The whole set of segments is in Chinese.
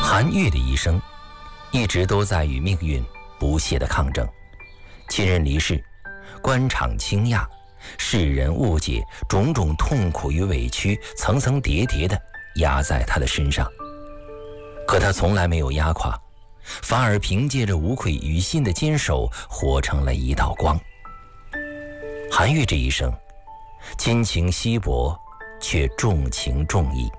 韩愈的一生一直都在与命运不懈的抗争，亲人离世，官场倾轧，世人误解，种种痛苦与委屈层层叠叠地压在他的身上。可他从来没有压垮，反而凭借着无愧于心的坚守，活成了一道光。韩愈这一生亲情稀薄，却重情重义。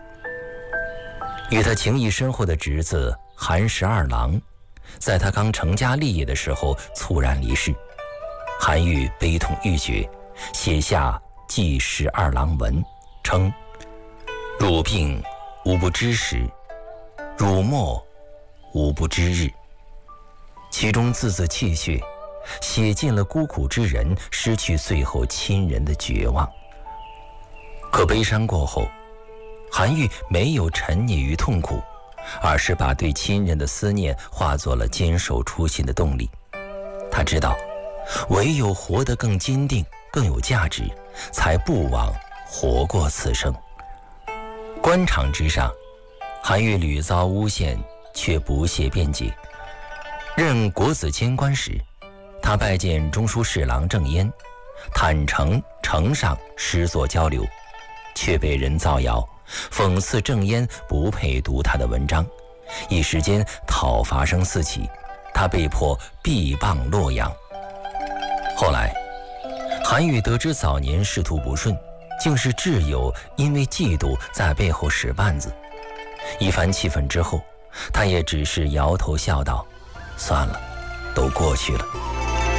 与他情谊深厚的侄子韩十二郎，在他刚成家立业的时候猝然离世。韩愈悲痛欲绝，写下《祭十二郎文》，称：汝病吾不知时，汝没吾不知日。其中字字泣血，写尽了孤苦之人失去最后亲人的绝望。可悲伤过后，韩愈没有沉溺于痛苦，而是把对亲人的思念化作了坚守初心的动力。他知道，唯有活得更坚定、更有价值，才不枉活过此生。官场之上，韩愈屡遭诬陷，却不懈辩解。任国子监官时，他拜见中书侍郎郑淹，坦诚呈上诗作交流，却被人造谣，讽刺郑淹不配读他的文章，一时间讨伐声四起，他被迫避谤洛阳。后来韩愈得知早年仕途不顺，竟是挚友因为嫉妒在背后使绊子，一番气愤之后，他也只是摇头笑道：算了，都过去了。